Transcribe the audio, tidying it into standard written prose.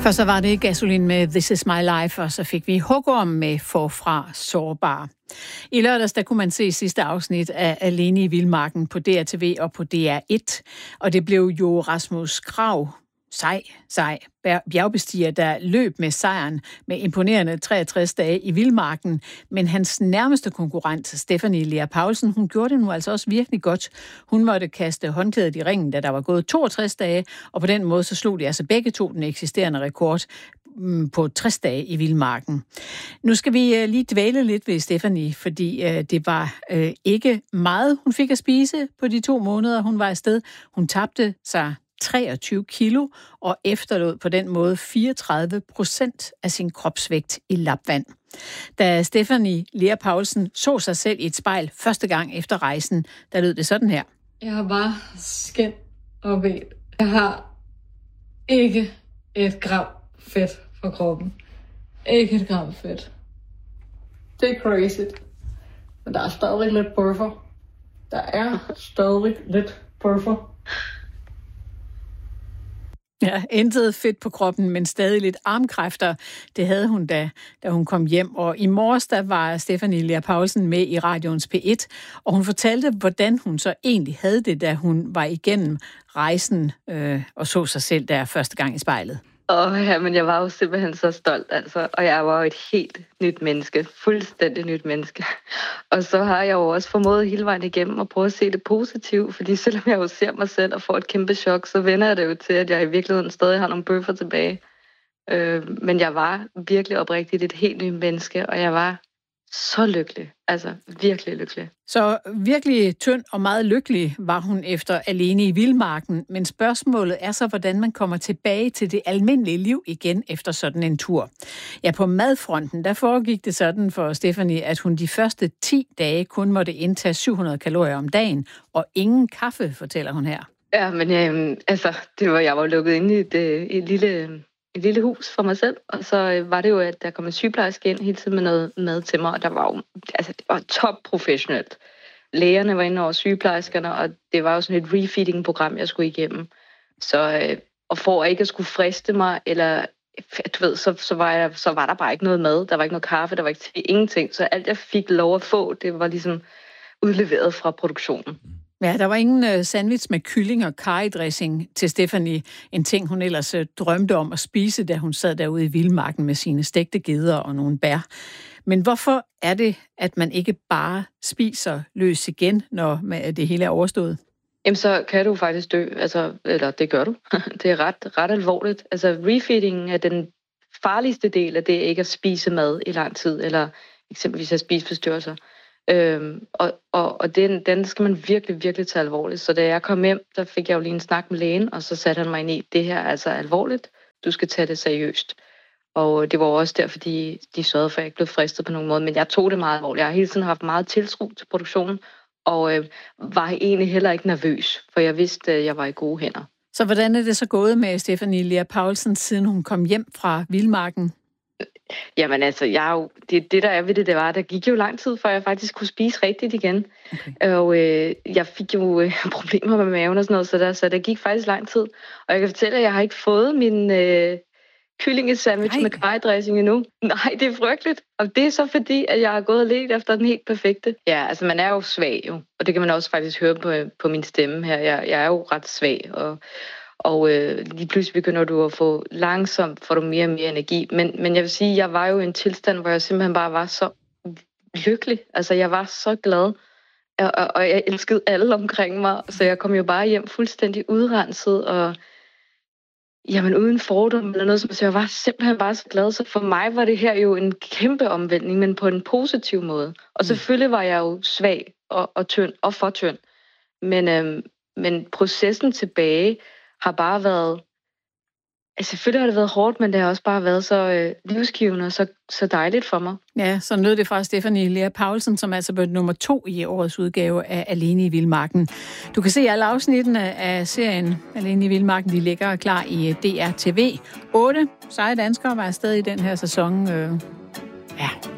Først så var det Gasolin med This Is My Life, og så fik vi Hugorm med Forfra Sårbar. I lørdags der kunne man se sidste afsnit af Alene i Vildmarken på DRTV og på DR1, og det blev jo Rasmus Krag, sej bjergbestiger, der løb med sejren med imponerende 63 dage i Vildmarken, men hans nærmeste konkurrent, Stephanie Lea Paulsen, hun gjorde det nu altså også virkelig godt. Hun måtte kaste håndklædet i ringen, da der var gået 62 dage, og på den måde så slog de altså begge to den eksisterende rekord på 60 dage i Vildmarken. Nu skal vi lige dvæle lidt ved Stephanie, fordi det var ikke meget, hun fik at spise på de 2 måneder, hun var afsted. Hun tabte sig 23 kilo og efterlod på den måde 34% af sin kropsvægt i lapvand. Da Stephanie Lea Paulsen så sig selv i et spejl første gang efter rejsen, der lød det sådan her. Jeg har bare skind og ben. Jeg har ikke et gram fedt på kroppen. Ikke et gram fedt. Det er crazy. Men der er stadig lidt buffer. Der er stadig lidt buffer. Ja, intet fedt på kroppen, men stadig lidt armkræfter. Det havde hun da hun kom hjem. Og i morges, der var Stephanie Lea Paulsen med i radioens P1, og hun fortalte, hvordan hun så egentlig havde det, da hun var igennem rejsen og så sig selv der første gang i spejlet. Ja, men jeg var jo simpelthen så stolt, altså. Og jeg var jo et helt nyt menneske. Fuldstændig nyt menneske. Og så har jeg jo også formået hele vejen igennem at prøve at se det positivt. Fordi selvom jeg jo ser mig selv og får et kæmpe chok, så vender jeg det jo til, at jeg i virkeligheden stadig har nogle bøffer tilbage. Men jeg var virkelig oprigtigt et helt nyt menneske, og jeg var så lykkelig. Altså, virkelig lykkelig. Så virkelig tynd og meget lykkelig var hun efter Alene i Vildmarken. Men spørgsmålet er så, hvordan man kommer tilbage til det almindelige liv igen efter sådan en tur. Ja, på madfronten, der foregik det sådan for Stephanie, at hun de første 10 dage kun måtte indtage 700 kalorier om dagen, og ingen kaffe, fortæller hun her. Ja, men jeg var lukket inde i et lille hus for mig selv, og så var det jo, at der kom en sygeplejerske ind hele tiden med noget mad til mig, og der var jo, det var top professionelt. Lægerne var inde over sygeplejerskerne, og det var jo sådan et refeeding-program, jeg skulle igennem. Så og for ikke at skulle friste mig, eller du ved, så var der bare ikke noget mad, der var ikke noget kaffe, der var ikke ingenting, så alt jeg fik lov at få, det var ligesom udleveret fra produktionen. Ja, der var ingen sandwich med kylling og karrydressing til Stephanie. En ting, hun ellers drømte om at spise, da hun sad derude i Vildmarken med sine stegte geder og nogle bær. Men hvorfor er det, at man ikke bare spiser løs igen, når det hele er overstået? Jamen, så kan du faktisk dø. Eller det gør du. Det er ret alvorligt. Altså, refeeding er den farligste del af det ikke at spise mad i lang tid, eller eksempelvis at spise forstyrrelser. Og den skal man virkelig, virkelig tage alvorligt. Så da jeg kom hjem, der fik jeg jo lige en snak med lægen, og så satte han mig ind i, det her er altså alvorligt, du skal tage det seriøst. Og det var også derfor, de sørgede for, at jeg ikke blev fristet på nogen måde, men jeg tog det meget alvorligt. Jeg har hele tiden haft meget tiltro til produktionen, og var egentlig heller ikke nervøs, for jeg vidste, at jeg var i gode hænder. Så hvordan er det så gået med Stephanie Lea Paulsen, siden hun kom hjem fra Vildmarken? Jamen altså, det der er ved det, var, der gik jo lang tid, før jeg faktisk kunne spise rigtigt igen. Okay. Og jeg fik jo problemer med maven og sådan noget, så der gik faktisk lang tid. Og jeg kan fortælle, at jeg har ikke fået min kyllingesandwich med karrydressing endnu. Nej, det er frygteligt. Og det er så fordi, at jeg har gået og let efter den helt perfekte. Ja, altså man er jo svag jo, og det kan man også faktisk høre på min stemme her. Jeg er jo ret svag, og lige pludselig begynder du at få langsomt, får du mere og mere energi. Men jeg vil sige, jeg var jo i en tilstand, hvor jeg simpelthen bare var så lykkelig. Altså jeg var så glad, og jeg elskede alle omkring mig. Så jeg kom jo bare hjem fuldstændig udrenset, og jamen uden fordom eller noget, så jeg var simpelthen bare så glad. Så for mig var det her jo en kæmpe omvæltning, men på en positiv måde. Og selvfølgelig var jeg jo svag og tynd og for tynd. Men processen tilbage har bare været, selvfølgelig har det været hårdt, men det har også bare været så livsgivende og så dejligt for mig. Ja, så lød det fra Stephanie Lea Paulsen, som altså blev nummer 2 i årets udgave af Alene i Vildmarken. Du kan se alle afsnittene af serien Alene i Vildmarken, de ligger klar i DRTV. 8 seje danskere var afsted i den her sæson. Ja,